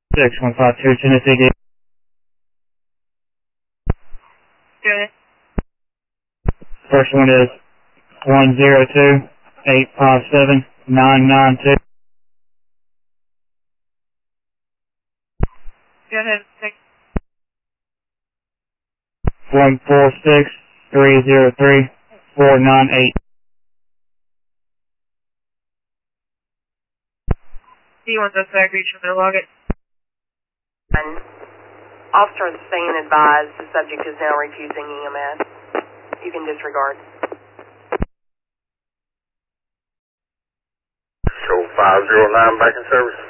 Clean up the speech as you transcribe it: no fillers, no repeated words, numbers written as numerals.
6152 Tennessee D. Go ahead. First one is 102-857-992. Go ahead. 146-303-498. Do you want the suspect reach for their log it? Officer is staying advised. The subject is now refusing EMS. You can disregard. Show 509 back in service.